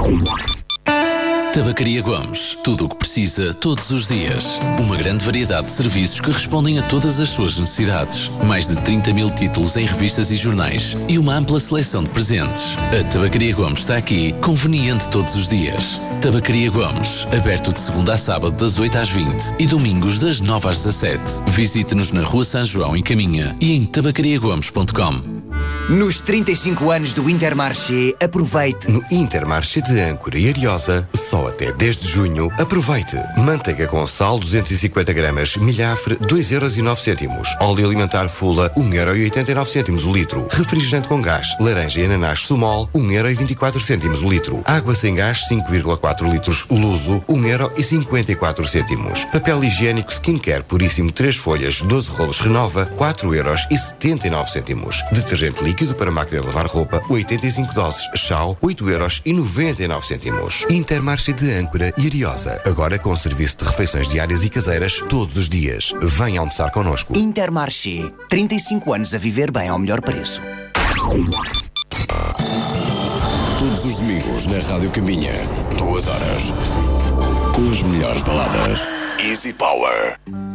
Tabacaria Gomes. Tudo o que precisa, todos os dias. Uma grande variedade de serviços que respondem a todas as suas necessidades. Mais de 30 mil títulos em revistas e jornais. E uma ampla seleção de presentes. A Tabacaria Gomes está aqui, conveniente todos os dias. Tabacaria Gomes. Aberto de segunda a sábado das 8 às 20 e domingos das 9 às 17. Visite-nos na Rua São João, em Caminha, e em tabacariagomes.com. Nos 35 anos do Intermarché, aproveite. No Intermarché de Âncora e Ariosa, só até 10 de junho, aproveite. Manteiga com sal 250 gramas, milhafre 2,09€. Óleo alimentar Fula 1,89€ o litro. Refrigerante com gás, laranja e ananás Sumol 1,24€ o litro. Água sem gás 5,4 litros Luso 1,54€. Papel higiênico Skincare Puríssimo 3 folhas 12 rolos Renova 4,79€. Detergente líquido para máquina de lavar roupa 85 doses Chau 8,99€. Intermarché de Âncora e Ariosa. Agora com serviço de refeições diárias e caseiras todos os dias. Venha almoçar connosco. Intermarché. 35 anos a viver bem ao melhor preço. Todos os domingos na Rádio Caminha, 2 horas, com as melhores baladas. Easy Power.